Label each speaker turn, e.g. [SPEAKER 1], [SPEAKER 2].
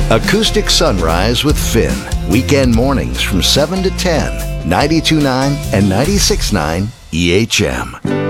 [SPEAKER 1] Acoustic Sunrise with Finn. Weekend mornings from 7 to 10. 92.9 and 96.9 EHM.